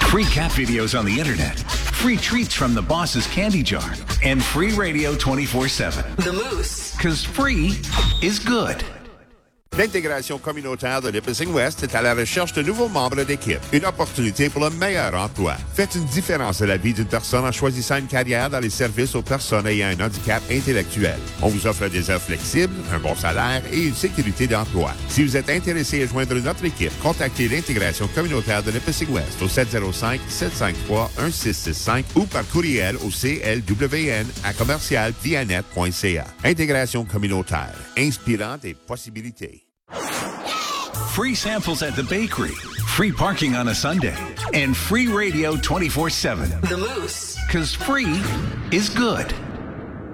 Free cat videos on the internet, free treats from the boss's candy jar, and free radio 24/7. The Moose. Because free is good. L'intégration communautaire de l'Ipissing West est à la recherche de nouveaux membres d'équipe. Une opportunité pour le meilleur emploi. Faites une différence dans la vie d'une personne en choisissant une carrière dans les services aux personnes ayant un handicap intellectuel. On vous offre des heures flexibles, un bon salaire et une sécurité d'emploi. Si vous êtes intéressé à joindre notre équipe, contactez l'intégration communautaire de l'Ipissing West au 705-753-1665 ou par courriel au clwn@commercialvianet.ca. Intégration communautaire, inspirant des possibilités. Free samples at the bakery, free parking on a Sunday, and free radio 24/7. The Moose. Because free is good.